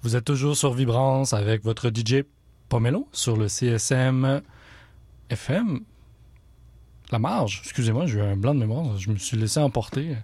Vous êtes toujours sur Vibrance avec votre DJ Pomelo sur le CSM FM. La marge, excusez-moi, j'ai eu un blanc de mémoire, je me suis laissé emporter.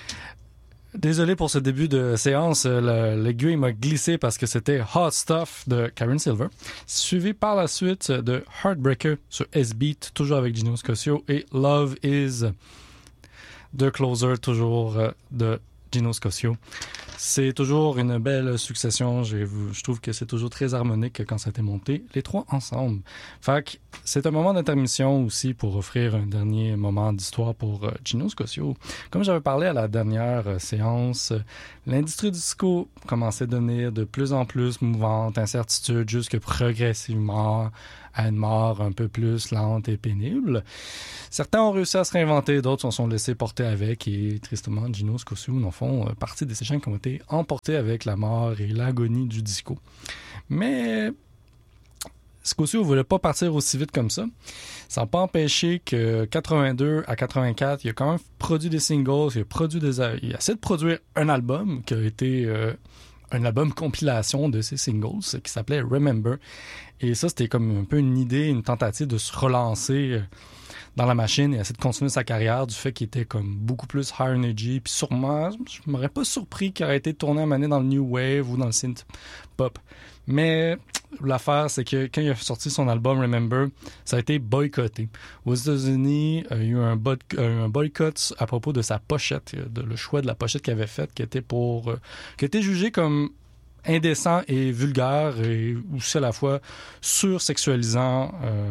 Désolé pour ce début de séance, l'aiguille m'a glissé parce que c'était Hot Stuff de Karen Silver, suivi par la suite de Heartbreaker sur S-Beat, toujours avec Gino Scossio, et Love Is de Closer, toujours de Gino Scossio. C'est toujours une belle succession. Je trouve que c'est toujours très harmonique quand ça a été monté, les trois ensemble. Fait que c'est un moment d'intermission aussi pour offrir un dernier moment d'histoire pour Gino Scossio. Comme j'avais parlé à la dernière séance, l'industrie du disco commençait à devenir de plus en plus mouvante, incertitude, jusque progressivement à une mort un peu plus lente et pénible. Certains ont réussi à se réinventer, d'autres s'en sont laissés porter avec, et tristement, Gino Scossio n'en font partie de ces gens qui ont été emportés avec la mort et l'agonie du disco. Mais Scossio ne voulait pas partir aussi vite comme ça. Ça n'a pas empêché que 82 à 84, il a quand même produit des singles, il a essayé de produire un album qui a été un album compilation de ses singles qui s'appelait Remember. Et ça, c'était comme un peu une idée, une tentative de se relancer dans la machine et essayer de continuer sa carrière du fait qu'il était comme beaucoup plus high energy. Puis sûrement, je m'aurais pas surpris qu'il aurait été tourné à maner dans le new wave ou dans le synth pop. Mais l'affaire, c'est que quand il a sorti son album Remember, ça a été boycotté. Aux États-Unis, il y a eu un boycott à propos de sa pochette, le choix de la pochette qu'il avait faite, qui était jugé comme indécent et vulgaire et aussi à la fois sursexualisant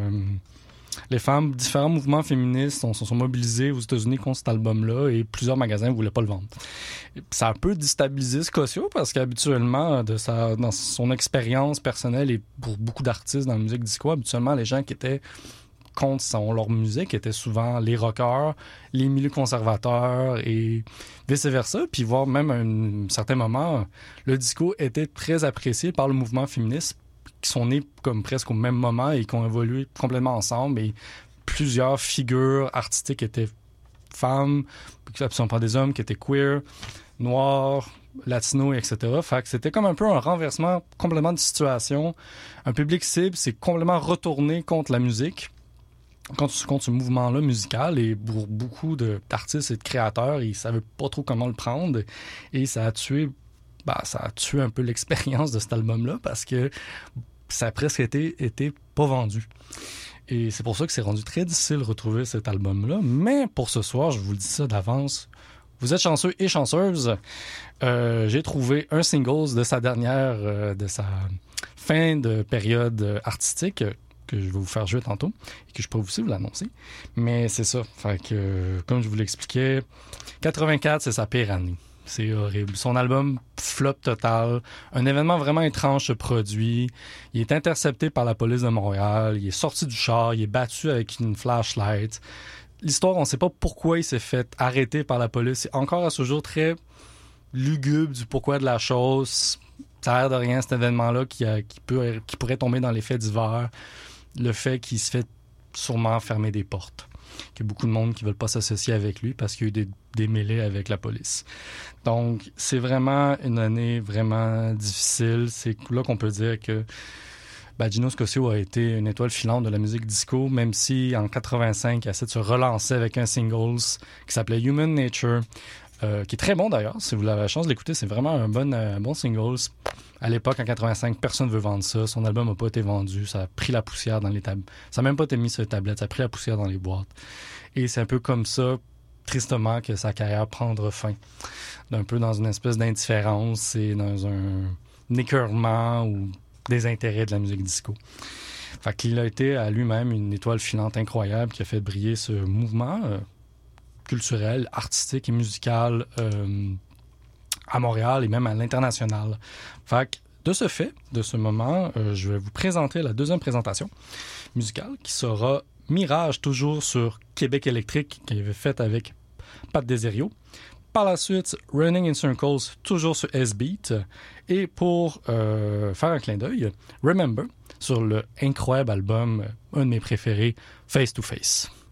les femmes. Différents mouvements féministes sont mobilisés aux États-Unis contre cet album-là et plusieurs magasins ne voulaient pas le vendre. Ça a un peu déstabilisé Scossio parce qu'habituellement, dans son expérience personnelle et pour beaucoup d'artistes dans la musique disco, habituellement, les gens qui étaient contre leur musique étaient souvent les rockers, les milieux conservateurs et vice-versa. Puis voire même à un certain moment, le disco était très apprécié par le mouvement féministe qui sont nés comme presque au même moment et qui ont évolué complètement ensemble. Et plusieurs figures artistiques étaient femmes, qui ne sont pas des hommes, qui étaient queer, noirs, latinos, etc. Fait que c'était comme un peu un renversement complètement de situation. Un public cible s'est complètement retourné contre la musique, contre ce mouvement-là musical, et pour beaucoup d'artistes et de créateurs, ils ne savaient pas trop comment le prendre, et ça a tué un peu l'expérience de cet album-là, parce que ça a presque été pas vendu. Et c'est pour ça que c'est rendu très difficile de retrouver cet album-là. Mais pour ce soir, je vous le dis ça d'avance, vous êtes chanceux et chanceuses. J'ai trouvé un single de sa fin de période artistique, que je vais vous faire jouer tantôt et que je peux aussi vous l'annoncer. Mais c'est ça. Fait que, comme je vous l'expliquais, 84, c'est sa pire année. C'est horrible. Son album flop total. Un événement vraiment étrange se produit. Il est intercepté par la police de Montréal. Il est sorti du char. Il est battu avec une flashlight. L'histoire, on ne sait pas pourquoi il s'est fait arrêter par la police. C'est encore à ce jour très lugubre du pourquoi de la chose. Ça a l'air de rien, cet événement-là qui pourrait tomber dans les faits divers. Le fait qu'il se fait sûrement fermer des portes. Qu'il y a beaucoup de monde qui ne veulent pas s'associer avec lui parce qu'il y a eu des mêlées avec la police. Donc, c'est vraiment une année vraiment difficile. C'est là qu'on peut dire que Gino Scossio a été une étoile filante de la musique disco, même si en 85, il a essayé de se relancer avec un single qui s'appelait Human Nature, qui est très bon d'ailleurs. Si vous avez la chance de l'écouter, c'est vraiment un bon single. À l'époque, en 85, personne ne veut vendre ça. Son album n'a pas été vendu. Ça a pris la poussière dans les tablettes. Ça n'a même pas été mis sur les tablettes. Ça a pris la poussière dans les boîtes. Et c'est un peu comme ça, tristement, que sa carrière prendra fin. Un peu dans une espèce d'indifférence et dans un écœurement ou désintérêt de la musique disco. Fait qu'il a été à lui-même une étoile filante incroyable qui a fait briller ce mouvement culturel, artistique et musical à Montréal et même à l'international. Fait que de ce fait, de ce moment, je vais vous présenter la deuxième présentation musicale qui sera Mirage, toujours sur Québec électrique, qu'il avait faite avec Pat Desirio. Par la suite, Running in Circles, toujours sur S-Beat. Et pour faire un clin d'œil, Remember, sur le incroyable album, un de mes préférés, Face to Face.